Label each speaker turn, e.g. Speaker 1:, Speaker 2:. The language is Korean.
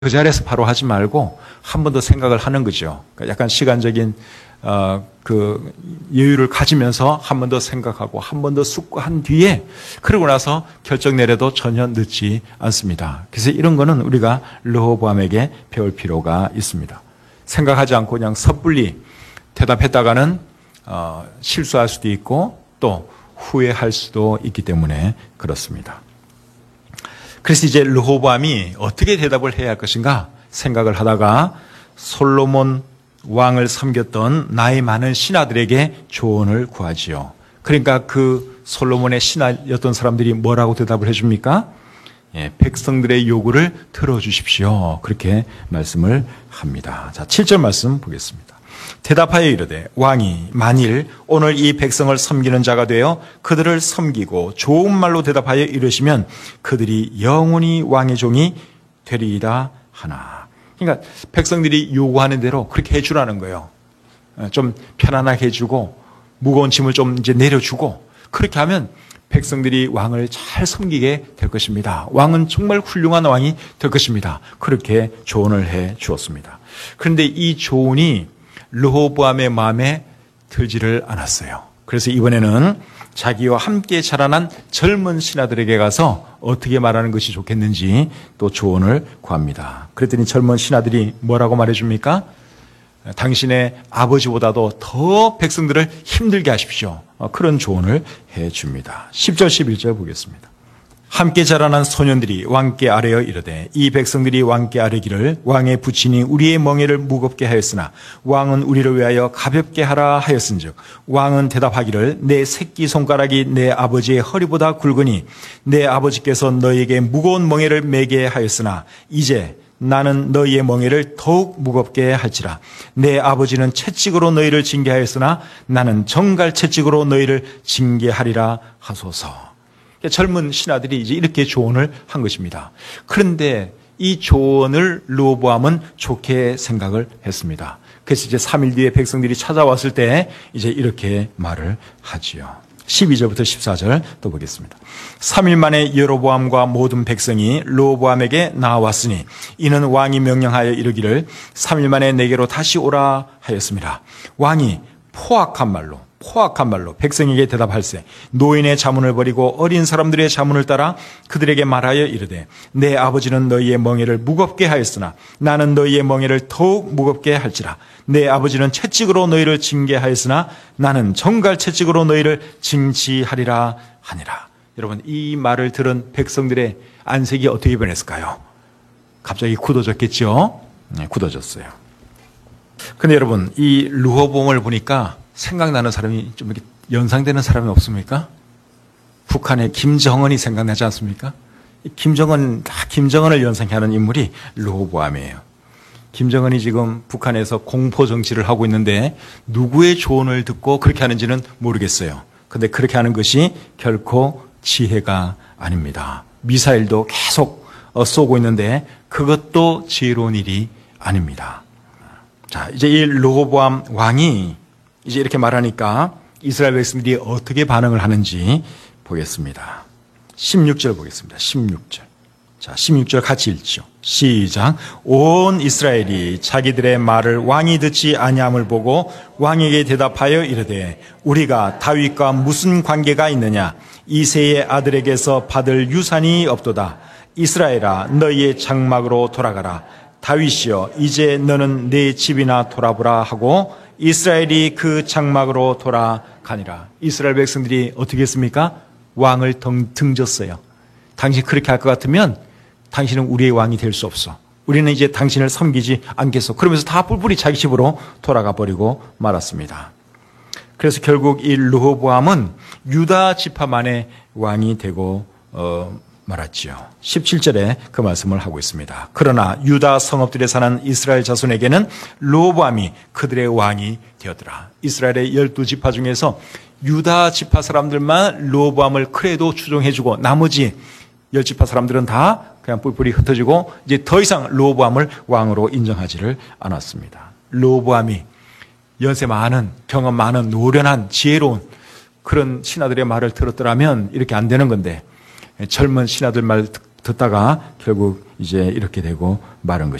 Speaker 1: 그 자리에서 바로 하지 말고 한 번 더 생각을 하는 거죠. 그러니까 약간 시간적인 그 여유를 가지면서 한 번 더 생각하고 한 번 더 숙고한 뒤에 그러고 나서 결정 내려도 전혀 늦지 않습니다. 그래서 이런 거는 우리가 르호보암에게 배울 필요가 있습니다. 생각하지 않고 그냥 섣불리 대답했다가는 실수할 수도 있고 또 후회할 수도 있기 때문에 그렇습니다. 그래서 이제 르호보암이 어떻게 대답을 해야 할 것인가 생각을 하다가 솔로몬 왕을 섬겼던 나이 많은 신하들에게 조언을 구하지요. 그러니까 그 솔로몬의 신하였던 사람들이 뭐라고 대답을 해줍니까? 백성들의 요구를 들어주십시오. 그렇게 말씀을 합니다. 자, 7절 말씀 보겠습니다. 대답하여 이르되 왕이 만일 오늘 이 백성을 섬기는 자가 되어 그들을 섬기고 좋은 말로 대답하여 이르시면 그들이 영원히 왕의 종이 되리이다 하나. 그러니까 백성들이 요구하는 대로 그렇게 해주라는 거예요. 좀 편안하게 해주고 무거운 짐을 좀 이제 내려주고 그렇게 하면 백성들이 왕을 잘 섬기게 될 것입니다. 왕은 정말 훌륭한 왕이 될 것입니다. 그렇게 조언을 해 주었습니다. 그런데 이 조언이 르호보암의 마음에 들지를 않았어요. 그래서 이번에는 자기와 함께 자라난 젊은 신하들에게 가서 어떻게 말하는 것이 좋겠는지 또 조언을 구합니다. 그랬더니 젊은 신하들이 뭐라고 말해줍니까? 당신의 아버지보다도 더 백성들을 힘들게 하십시오. 그런 조언을 해줍니다. 10절 11절 보겠습니다. 함께 자라난 소년들이 왕께 아뢰어 이르되 이 백성들이 왕께 아뢰기를 왕의 부친이 우리의 멍에를 무겁게 하였으나 왕은 우리를 위하여 가볍게 하라 하였은즉 왕은 대답하기를 내 새끼 손가락이 내 아버지의 허리보다 굵으니 내 아버지께서 너희에게 무거운 멍에를 매게 하였으나 이제 나는 너희의 멍에를 더욱 무겁게 할지라. 내 아버지는 채찍으로 너희를 징계하였으나 나는 정갈 채찍으로 너희를 징계하리라 하소서. 젊은 신하들이 이제 이렇게 조언을 한 것입니다. 그런데 이 조언을 르호보암은 좋게 생각을 했습니다. 그래서 이제 3일 뒤에 백성들이 찾아왔을 때 이제 이렇게 말을 하지요. 12절부터 14절 또 보겠습니다. 3일 만에 여로보암과 모든 백성이 르호보암에게 나왔으니 이는 왕이 명령하여 이르기를 3일 만에 내게로 다시 오라 하였습니다. 왕이 포악한 말로 백성에게 대답할세 노인의 자문을 버리고 어린 사람들의 자문을 따라 그들에게 말하여 이르되 내 아버지는 너희의 멍에를 무겁게 하였으나 나는 너희의 멍에를 더욱 무겁게 할지라. 내 아버지는 채찍으로 너희를 징계하였으나 나는 정갈 채찍으로 너희를 징치하리라 하니라. 여러분, 이 말을 들은 백성들의 안색이 어떻게 변했을까요? 갑자기 굳어졌겠죠? 네, 굳어졌어요. 근데 여러분, 이 르호보암을 보니까 생각나는 사람이 좀 이렇게 연상되는 사람이 없습니까? 북한의 김정은이 생각나지 않습니까? 김정은을 연상케 하는 인물이 르호보암이에요. 김정은이 지금 북한에서 공포 정치를 하고 있는데 누구의 조언을 듣고 그렇게 하는지는 모르겠어요. 근데 그렇게 하는 것이 결코 지혜가 아닙니다. 미사일도 계속 쏘고 있는데 그것도 지혜로운 일이 아닙니다. 자, 이제 이 르호보암 왕이 이제 이렇게 말하니까 이스라엘 백성들이 어떻게 반응을 하는지 보겠습니다. 16절 보겠습니다. 16절. 자, 16절 같이 읽죠. 시작. 온 이스라엘이 자기들의 말을 왕이 듣지 아니함을 보고 왕에게 대답하여 이르되 우리가 다윗과 무슨 관계가 있느냐? 이새의 아들에게서 받을 유산이 없도다. 이스라엘아 너희의 장막으로 돌아가라. 다윗이여 이제 너는 내 집이나 돌아보라 하고 이스라엘이 그 장막으로 돌아가니라. 이스라엘 백성들이 어떻게 했습니까? 왕을 등졌어요. 당신 그렇게 할 것 같으면 당신은 우리의 왕이 될 수 없어. 우리는 이제 당신을 섬기지 않겠어. 그러면서 다 뿔뿔이 자기 집으로 돌아가 버리고 말았습니다. 그래서 결국 이 르호보암은 유다 지파만의 왕이 되고 말았지요. 17절에 그 말씀을 하고 있습니다. 그러나 유다 성읍들에 사는 이스라엘 자손에게는 르호보암이 그들의 왕이 되었더라. 이스라엘의 12지파 중에서 유다 지파 사람들만 르호보암을 그래도 추종해주고 나머지 10지파 사람들은 다 그냥 뿔뿔이 흩어지고 이제 더 이상 르호보암을 왕으로 인정하지를 않았습니다. 르호보암이 연세 많은, 경험 많은, 노련한, 지혜로운 그런 신하들의 말을 들었더라면 이렇게 안 되는 건데 젊은 신하들 말 듣다가 결국 이제 이렇게 되고 말은 것입니다.